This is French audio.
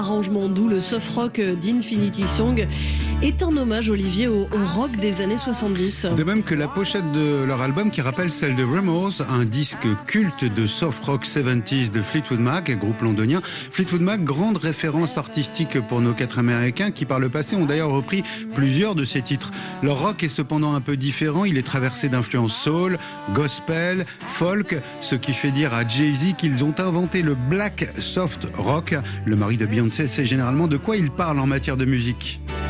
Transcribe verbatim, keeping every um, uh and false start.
Arrangement doux, le soft rock d'Infinity Song est un hommage, Olivier, au, au rock des années soixante-dix. De même que la pochette de leur album qui rappelle celle de Remorse, un disque culte de soft rock soixante-dix de Fleetwood Mac, groupe londonien. Fleetwood Mac, grande référence artistique pour nos quatre Américains qui par le passé ont d'ailleurs repris plusieurs de ces titres. Leur rock est cependant un peu différent, il est traversé d'influences soul, gospel, folk, ce qui fait dire à Jay-Z qu'ils ont inventé le black soft rock. Le mari de Beyoncé sait généralement de quoi il parle en matière de musique.